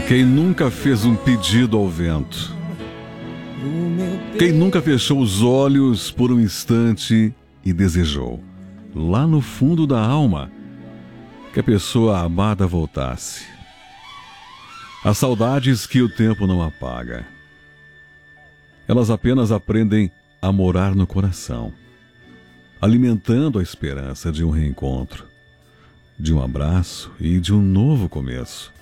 Quem nunca fez um pedido ao vento? Quem nunca fechou os olhos por um instante e desejou, lá no fundo da alma, que a pessoa amada voltasse? As saudades que o tempo não apaga. Elas apenas aprendem a morar no coração, alimentando a esperança de um reencontro, de um abraço e de um novo começo.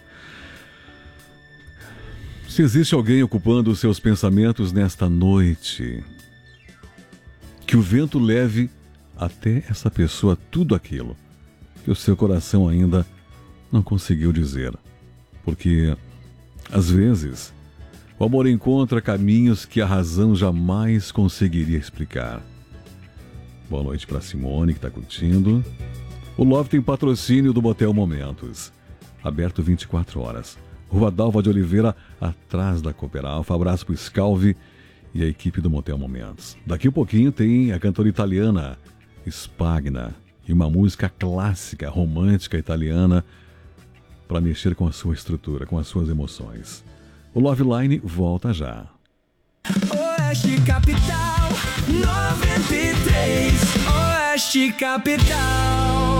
Se existe alguém ocupando os seus pensamentos nesta noite, que o vento leve até essa pessoa tudo aquilo que o seu coração ainda não conseguiu dizer. Porque, às vezes, o amor encontra caminhos que a razão jamais conseguiria explicar. Boa noite para Simone, que está curtindo. O Love tem patrocínio do Motel Momentos, aberto 24 horas. Rua Dalva de Oliveira, atrás da Cooper Alfa. Abraço pro Scalvi e a equipe do Motel Momentos. Daqui a pouquinho tem a cantora italiana Spagna e uma música clássica, romântica italiana para mexer com a sua estrutura, com as suas emoções. O Love Line volta já. Oeste Capital 93, Oeste Capital.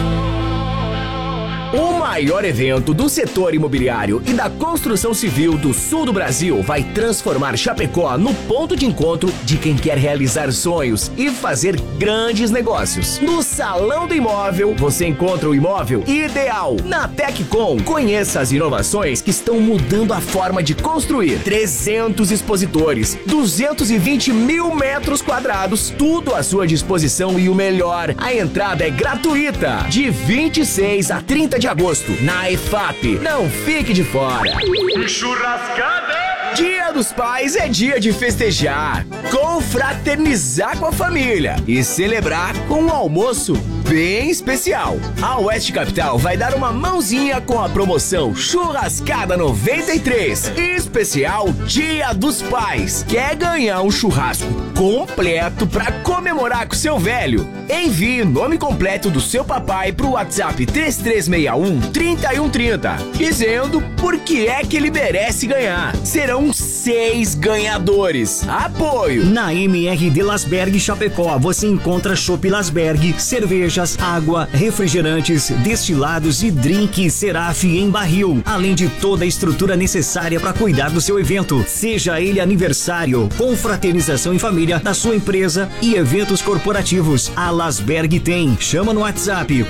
O maior evento do setor imobiliário e da construção civil do sul do Brasil vai transformar Chapecó no ponto de encontro de quem quer realizar sonhos e fazer grandes negócios. No Salão do Imóvel, você encontra o imóvel ideal. Na Teccom, conheça as inovações que estão mudando a forma de construir. 300 expositores, 220 mil metros quadrados, tudo à sua disposição e o melhor, a entrada é gratuita. De 26 a 30 de agosto, na EFAP. Não fique de fora. Churrascada! Dia dos Pais é dia de festejar, confraternizar com a família e celebrar com um almoço bem especial. A Oeste Capital vai dar uma mãozinha com a promoção Churrascada 93, especial Dia dos Pais. Quer ganhar um churrasco completo para comemorar com seu velho? Envie o nome completo do seu papai pro WhatsApp 3361-3130, dizendo por que é que ele merece ganhar. Serão 6 ganhadores. Apoio. Na MR de Lasberg Chapecó, você encontra Chopp Lasberg, cervejas, água, refrigerantes, destilados e drink Seraf em barril, além de toda a estrutura necessária para cuidar do seu evento, seja ele aniversário, confraternização em família da sua empresa e eventos corporativos. A Lasberg tem. Chama no WhatsApp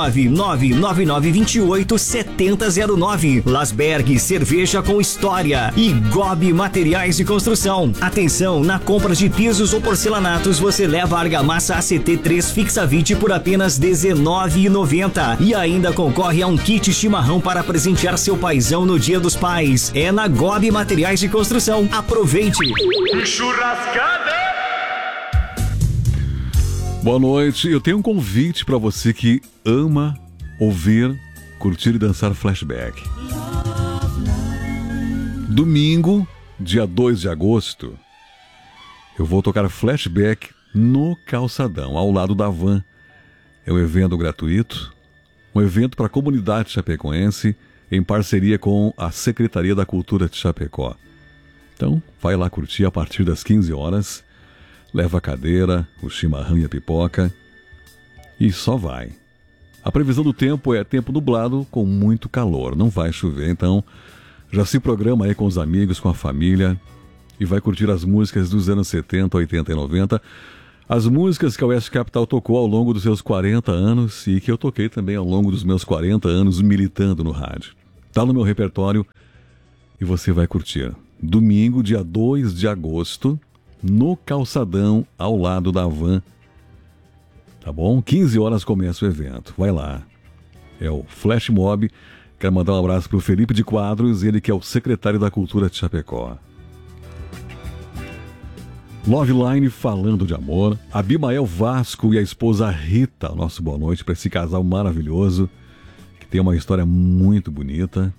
49999287009. Lasberg, cerveja com história. E Gobi Materiais de Construção. Atenção, na compra de pisos ou porcelanatos você leva a argamassa ACT3 Fixa 20 por apenas R$19,90 e ainda concorre a um kit chimarrão para presentear seu paizão no Dia dos Pais. É na Gobi Materiais de Construção. Aproveite! Churrascada! Boa noite, eu tenho um convite para você que ama ouvir, curtir e dançar flashback. Domingo, dia 2 de agosto, eu vou tocar flashback no Calçadão, ao lado da Van. É um evento gratuito, um evento para a comunidade chapecoense, em parceria com a Secretaria da Cultura de Chapecó. Então, vai lá curtir a partir das 15 horas, leva a cadeira, o chimarrão e a pipoca, e só vai. A previsão do tempo é tempo nublado com muito calor, não vai chover, então já se programa aí com os amigos, com a família, e vai curtir as músicas dos anos 70, 80 e 90, as músicas que a Oeste Capital tocou ao longo dos seus 40 anos e que eu toquei também ao longo dos meus 40 anos militando no rádio. Tá no meu repertório e você vai curtir. Domingo, dia 2 de agosto, no Calçadão, ao lado da Van. Tá bom? 15 horas começa o evento. Vai lá. É o Flash Mob. Quero mandar um abraço pro Felipe de Quadros, ele que é o secretário da Cultura de Chapecó. Love Line falando de amor. Abimael Vasco e a esposa Rita, nosso boa noite para esse casal maravilhoso, que tem uma história muito bonita.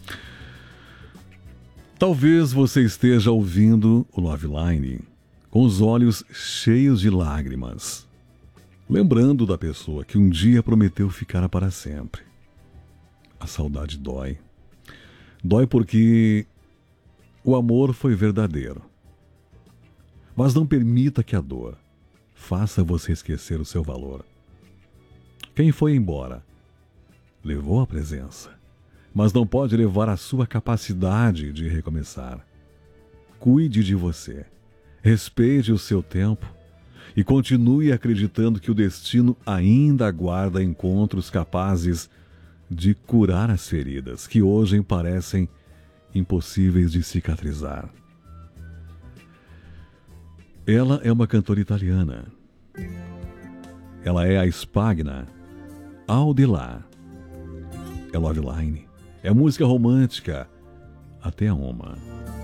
Talvez você esteja ouvindo o Love Line com os olhos cheios de lágrimas, lembrando da pessoa que um dia prometeu ficar para sempre. A saudade dói. Dói porque o amor foi verdadeiro. Mas não permita que a dor faça você esquecer o seu valor. Quem foi embora levou a presença, mas não pode levar a sua capacidade de recomeçar. Cuide de você, respeite o seu tempo e continue acreditando que o destino ainda aguarda encontros capazes de curar as feridas que hoje parecem impossíveis de cicatrizar. Ela é uma cantora italiana. Ela é a Spagna Aldilà. É love line, é música romântica até a uma.